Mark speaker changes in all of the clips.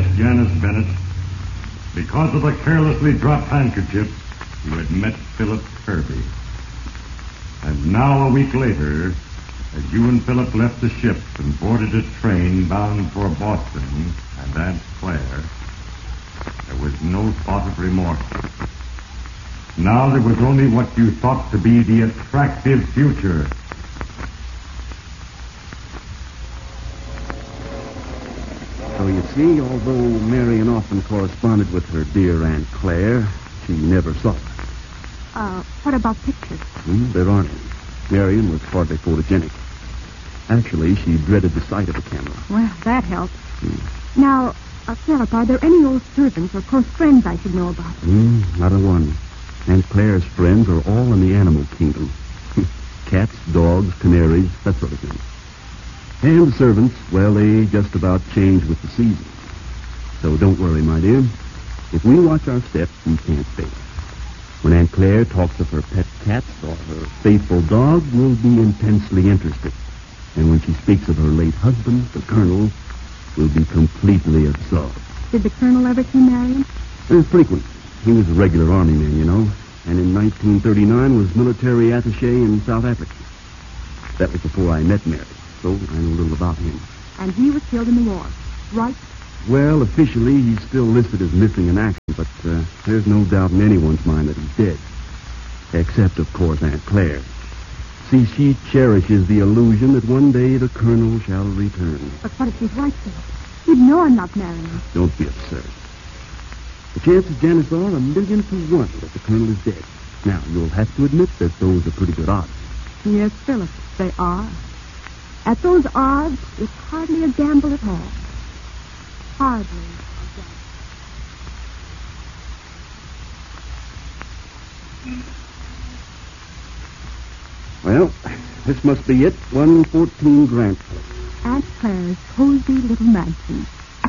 Speaker 1: Janice Bennett. Because of the carelessly dropped handkerchief, you had met Philip Kirby. And now, a week later, as you and Philip left the ship and boarded a train bound for Boston and Aunt Claire, there was no thought of remorse. Now there was only what you thought to be the attractive future.
Speaker 2: So you see, although Marion often corresponded with her dear Aunt Claire, she never saw her.
Speaker 3: What about pictures?
Speaker 2: There aren't any. Marion was hardly photogenic. Actually, she dreaded the sight of a camera.
Speaker 3: Well, that helps. Now, Philip, are there any old servants or close friends I should know about?
Speaker 2: Not a one. Aunt Claire's friends are all in the animal kingdom. Cats, dogs, canaries, that sort of thing. And the servants, well, they just about change with the seasons. So don't worry, my dear. If we watch our steps, we can't fail. When Aunt Claire talks of her pet cats or her faithful dog, we'll be intensely interested. And when she speaks of her late husband, the Colonel, we'll be completely absorbed.
Speaker 3: Did the Colonel ever see Marion?
Speaker 2: Frequently. He was a regular army man, you know, and in 1939 was military attaché in South Africa. That was before I met Marion, so I know little about him.
Speaker 3: And he was killed in the war, right?
Speaker 2: Well, officially, he's still listed as missing in action, but there's no doubt in anyone's mind that he's dead. Except, of course, Aunt Claire. See, she cherishes the illusion that one day the Colonel shall return.
Speaker 3: But what if she's right, Philip? You'd know I'm not marrying her.
Speaker 2: Don't be absurd. The chances, Janice, are 1,000,000 to 1 that the Colonel is dead. Now, you'll have to admit that those are pretty good odds.
Speaker 3: Yes, Philip, they are. At those odds, it's hardly a gamble at all. Hardly a gamble.
Speaker 2: Well, this must be it. 114 Grant Place.
Speaker 3: Aunt Claire's cozy little mansion.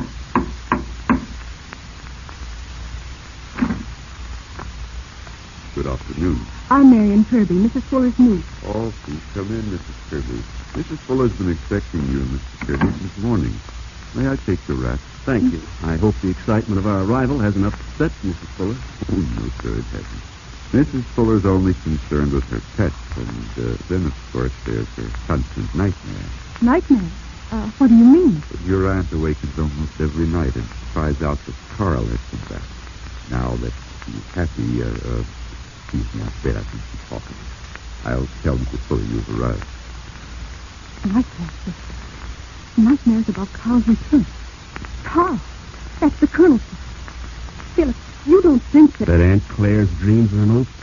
Speaker 4: Good afternoon.
Speaker 3: I'm Marion Kirby, Mrs. Fuller's niece.
Speaker 4: Oh, please come in, Mrs. Kirby. Mrs. Fuller's been expecting you, Mr. Kirby, since morning. May I take your wrap?
Speaker 2: Thank you. I hope the excitement of our arrival hasn't upset Mrs. Fuller.
Speaker 4: Oh, no, sir, it hasn't. Mrs. Fuller's only concerned with her pets, and then, of course, there's her constant nightmare.
Speaker 3: Nightmare? What do you mean?
Speaker 4: Your aunt awakens almost every night and cries out that Carl has come back. Now that she's happy, excuse me, I'm afraid I think she's talking. I'll tell Mrs. Fuller you've arrived.
Speaker 3: Nightmares. Nightmares about Carl's return. Carl, that's the Colonel. Philip, you don't think that...
Speaker 2: That Aunt Claire's dreams are an open...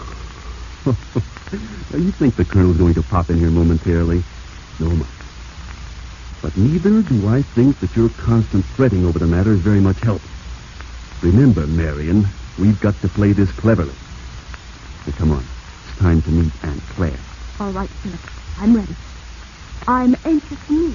Speaker 2: You think the Colonel's going to pop in here momentarily? No, much. But neither do I think that your constant fretting over the matter is very much help. Remember, Marion, we've got to play this cleverly. Now, come on. It's time to meet Aunt Claire.
Speaker 3: All right, Philip. I'm ready. I'm anxious to meet.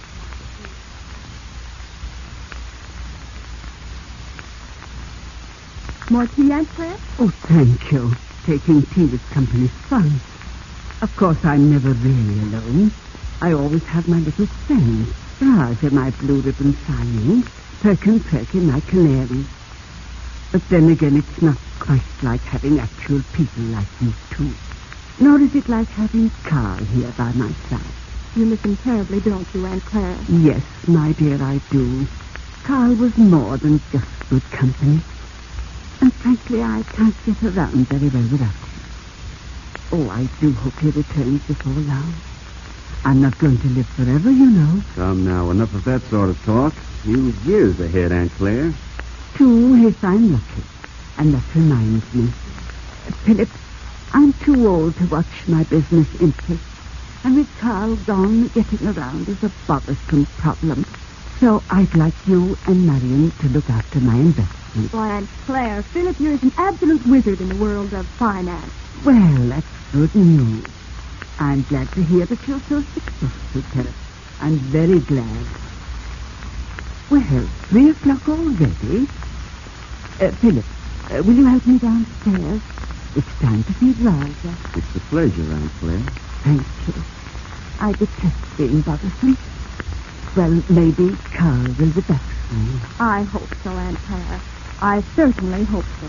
Speaker 3: More tea, Aunt Claire?
Speaker 5: Oh, thank you. Taking tea with company's fun. Of course, I'm never really alone. I always have my little friends. Roger, my blue ribbon signing. Perkin, my canary. But then again, it's not quite like having actual people like you two. Nor is it like having Carl here by my side.
Speaker 3: You miss him terribly, don't you, Aunt Claire?
Speaker 5: Yes, my dear, I do. Carl was more than just good company. And frankly, I can't get around very well without him. Oh, I do hope he returns before long. I'm not going to live forever, you know.
Speaker 2: Come now, enough of that sort of talk. You years ahead, Aunt Claire.
Speaker 5: 2, if I'm lucky. And that reminds me. Philip, I'm too old to watch my business interests. And with Carl gone, getting around is a bothersome problem. So I'd like you and Marion to look after my investment.
Speaker 3: Why, Aunt Claire, Philip here is an absolute wizard in the world of finance.
Speaker 5: Well, that's good news. I'm glad to hear that you're so successful, Philip. I'm very glad. Well, 3 o'clock already. Philip, will you help me downstairs? It's time to feed Roger.
Speaker 2: It's a pleasure, Aunt Claire.
Speaker 5: Thank you. I detest being bothersome. Well, maybe Carl will be back
Speaker 3: I hope so, Aunt Claire. I certainly hope so.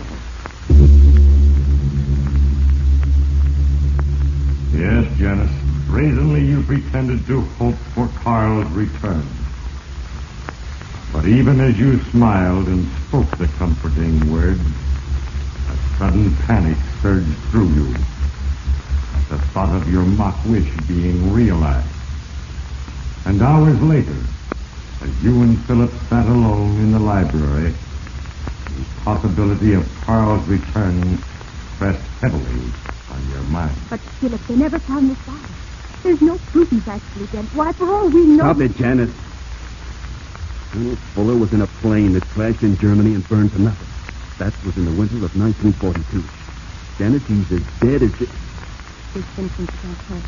Speaker 1: Yes, Janice. Brazenly you pretended to hope for Carl's return. But even as you smiled and spoke the comforting words, a sudden panic surged through you at the thought of your mock wish being realized. And hours later, as you and Philip sat alone in the library, the possibility of Carl's return pressed heavily on your mind.
Speaker 3: But, Philip, they never found his body. There's no proof he's actually dead. Why, for all we know...
Speaker 2: Stop it, Janice. Colonel Fuller was in a plane that crashed in Germany and burned to nothing. That was in the winter of 1942. Janice, he's as dead as...
Speaker 3: It's Vincent, Aunt Claire.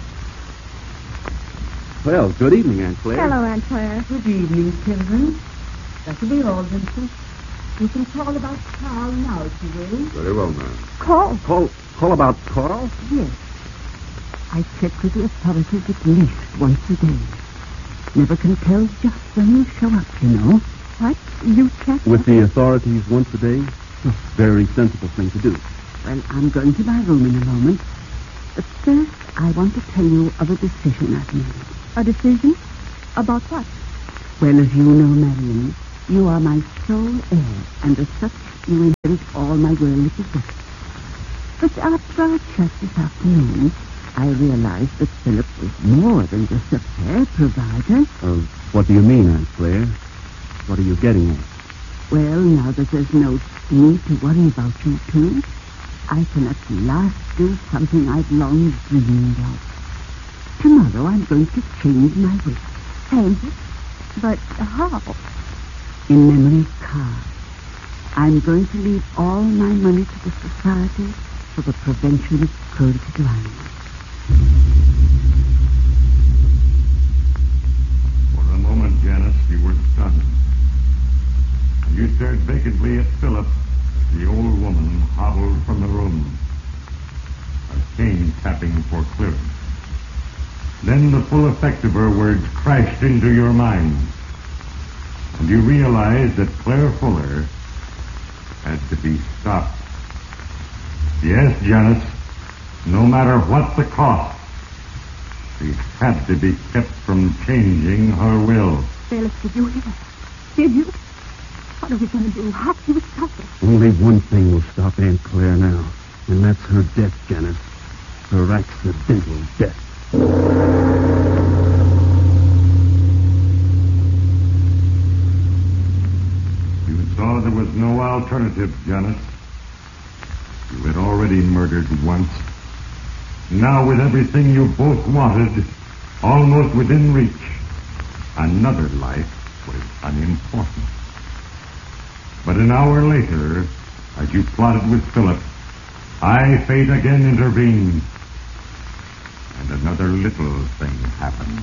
Speaker 2: Well, good evening, Aunt Claire.
Speaker 3: Hello, Aunt Claire.
Speaker 5: Good evening, children. That'll be all, Vincent. You can call about Carl now, if you will.
Speaker 4: Very well, ma'am.
Speaker 3: Call.
Speaker 2: Call about Carl?
Speaker 5: Yes. I check with the authorities at least once a day. Never can tell just when you show up, you know.
Speaker 3: What? You check?
Speaker 2: With the authorities once a day? Very sensible thing to do.
Speaker 5: Well, I'm going to my room in a moment. But first, I want to tell you of a decision I've made.
Speaker 3: A decision? About what?
Speaker 5: Well, as you know, Marion, you are my sole heir, and as such, you inherit all my worldly possessions. But after our chat this afternoon, I realized that Philip was more than just a fair provider.
Speaker 2: What do you mean, Aunt Claire? What are you getting at?
Speaker 5: Well, now that there's no need to worry about you two, I can at last do something I've long dreamed of. Tomorrow I'm going to change my will.
Speaker 3: Change it? But how?
Speaker 5: In memory of Carl, I'm going to leave all my money to the Society for the Prevention of Cruelty to Animals.
Speaker 1: For a moment, Janice, you were stunned. And you stared vacantly at Philip as the old woman hobbled from the room, her cane tapping for clearance. Then the full effect of her words crashed into your mind, and you realized that Claire Fuller had to be stopped. Yes, Janice, no matter what the cost, she had to be kept from changing her will.
Speaker 3: Philip, did you hear? Did you? What are we going to do? How can we stop it?
Speaker 2: Only one thing will stop Aunt Claire now, and that's her death, Janice. Her accidental death.
Speaker 1: You saw there was no alternative, Janice. You had already murdered once. Now, with everything you both wanted almost within reach, another life was unimportant. But an hour later, as you plotted with Philip, fate again intervened. And another little thing happened.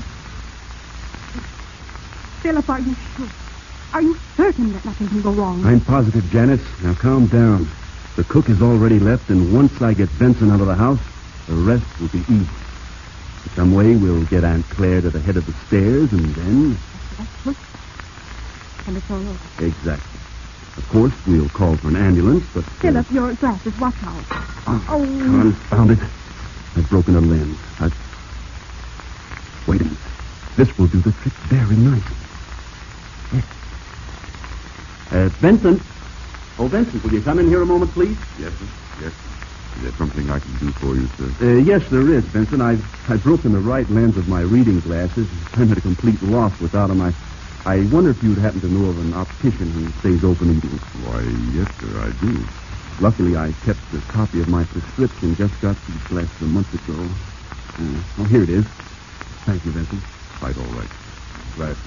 Speaker 3: Philip, are you sure? Are you certain that nothing can go wrong?
Speaker 2: I'm positive, Janice. Now calm down. The cook has already left, and once I get Benson out of the house, the rest will be easy. In some way, we'll get Aunt Claire to the head of the stairs, and then...
Speaker 3: That's good. And it's all over.
Speaker 2: Exactly. Of course, we'll call for an ambulance, but...
Speaker 3: Philip, your glasses. Watch out. Oh.
Speaker 2: Confound it. I've broken a lens. Wait a minute. This will do the trick very nicely. Yes. Benson. Oh, Benson, will you come in here a moment, please?
Speaker 4: Yes, sir. Yes. Is there something I can do for you, sir?
Speaker 2: Yes, there is, Benson. I've broken the right lens of my reading glasses. I'm at a complete loss without them. I wonder if you'd happen to know of an optician who stays open evenings.
Speaker 4: Why, yes, sir, I do.
Speaker 2: Luckily, I kept a copy of my prescription. Just got these glasses a month ago. Here it is. Thank you, Vincent.
Speaker 4: Quite all right.
Speaker 2: Right.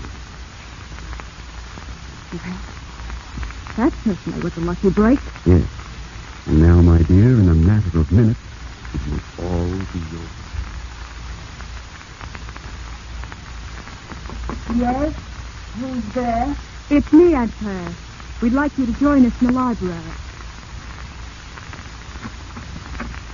Speaker 3: That certainly was a lucky break.
Speaker 2: Yes. And now, my dear, in a matter of minutes, it will all be yours.
Speaker 5: Yes? Who's there?
Speaker 3: It's me, Aunt Claire. We'd like you to join us in the library.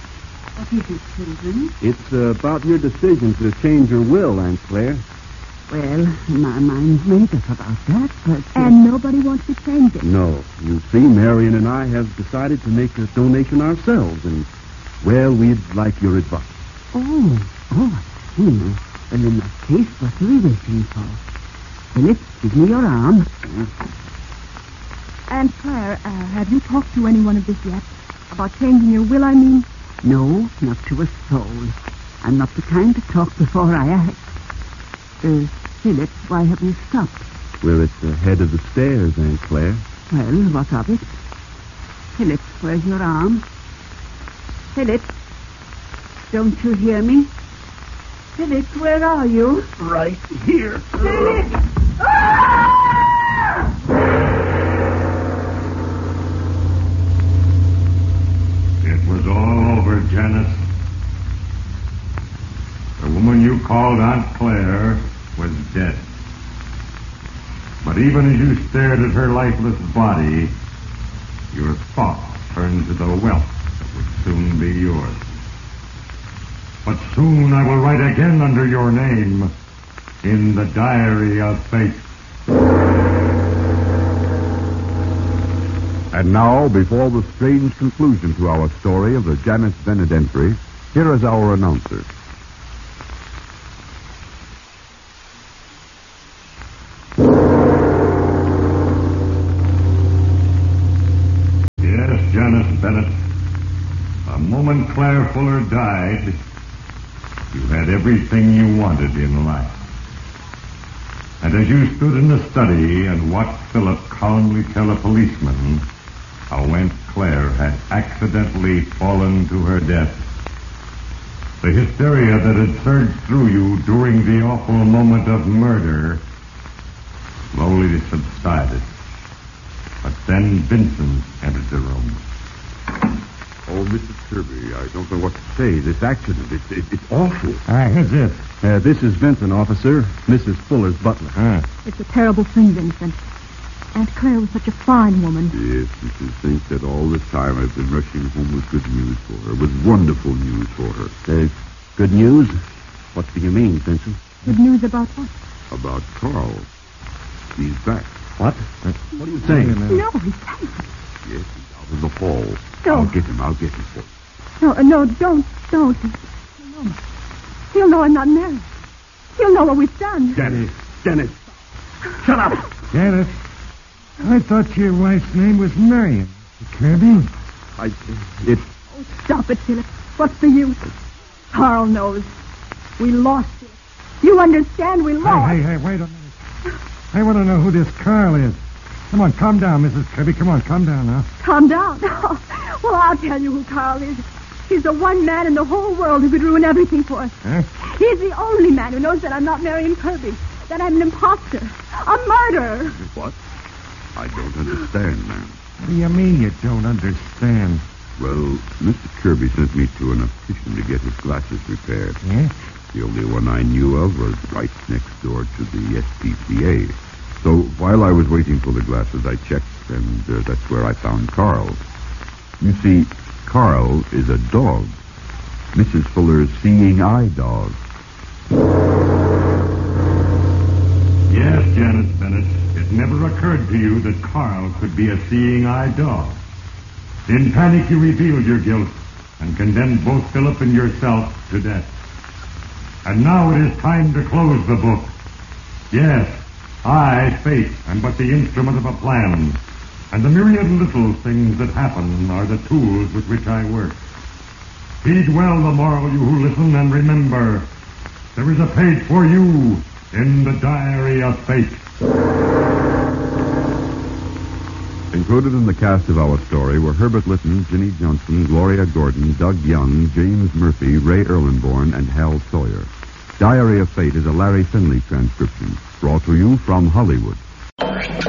Speaker 5: What is it, children?
Speaker 2: It's about your decision to change your will, Aunt Claire.
Speaker 5: Well, my mind's made up about that, but...
Speaker 3: And nobody wants to change it.
Speaker 2: No. You see, Marion and I have decided to make a donation ourselves, and, well, we'd like your advice.
Speaker 5: Oh, I see. Well, in that case, what are we waiting for? Philip, give me your arm.
Speaker 3: Aunt Claire, have you talked to anyone of this yet? About changing your will, I mean?
Speaker 5: No, not to a soul. I'm not the kind to talk before I act. Philip, why have you stopped?
Speaker 2: We're at the head of the stairs, Aunt Claire.
Speaker 5: Well, what of it? Philip, where's your arm? Philip, don't you hear me? Philip, where are you?
Speaker 2: Right here.
Speaker 5: Philip!
Speaker 1: It was all over, Janice. The woman you called Aunt Claire was dead. But even as you stared at her lifeless body, your thoughts turned to the wealth that would soon be yours. But soon I will write again under your name in the Diary of Fate.
Speaker 4: And now, before the strange conclusion to our story of the Janice Bennett entry, here is our announcer.
Speaker 1: Yes, Janice Bennett. The moment Claire Fuller died, you had everything you wanted in life. And as you stood in the study and watched Philip calmly tell a policeman how Aunt Claire had accidentally fallen to her death, the hysteria that had surged through you during the awful moment of murder slowly subsided. But then Vincent entered the room.
Speaker 4: Oh, Mrs. Kirby, I don't know what to say. This accident, it's awful.
Speaker 1: Who's this?
Speaker 2: This is Vincent, officer. Mrs. Fuller's butler.
Speaker 3: It's a terrible thing, Vincent. Aunt Claire was such a fine woman.
Speaker 4: Yes, Mrs. Fink said all this time I've been rushing home with good news for her, with wonderful news for her.
Speaker 2: Good news? What do you mean, Vincent?
Speaker 3: Good news about what?
Speaker 4: About Carl. He's back.
Speaker 2: What? What are you saying?
Speaker 3: No, he's safe.
Speaker 4: Yes, he's out in the hall.
Speaker 3: No.
Speaker 4: I'll get him for you.
Speaker 3: No, don't. He'll know I'm not married. He'll know what we've done.
Speaker 2: Janice! Shut up!
Speaker 6: Janice, I thought your wife's name was Marion. Kirby?
Speaker 3: Oh, stop it, Philip. What's the use? Carl knows. We lost it. You understand? We lost.
Speaker 6: Hey, wait a minute. I want to know who this Carl is. Come on, calm down, Mrs. Kirby. Come on, calm down now.
Speaker 3: Calm down. Well, I'll tell you who Carl is. He's the one man in the whole world who could ruin everything for us.
Speaker 6: Huh?
Speaker 3: He's the only man who knows that I'm not Marion Kirby, that I'm an imposter, a murderer.
Speaker 4: What? I don't understand, ma'am.
Speaker 6: What do you mean you don't understand?
Speaker 4: Well, Mr. Kirby sent me to an optician to get his glasses repaired.
Speaker 6: Yeah?
Speaker 4: The only one I knew of was right next door to the SPCA. So while I was waiting for the glasses, I checked, and that's where I found Carl. You see, Carl is a dog. Mrs. Fuller's seeing eye dog.
Speaker 1: Yes, Janice Bennett. It never occurred to you that Carl could be a seeing eye dog. In panic, you revealed your guilt and condemned both Philip and yourself to death. And now it is time to close the book. Yes, I, Fate, am but the instrument of a plan, and the myriad little things that happen are the tools with which I work. Heed well the moral, you who listen, and remember, there is a page for you in the Diary of Fate.
Speaker 4: Included in the cast of our story were Herbert Lytton, Ginny Johnson, Gloria Gordon, Doug Young, James Murphy, Ray Erlenborn, and Hal Sawyer. Diary of Fate is a Larry Finley transcription, brought to you from Hollywood.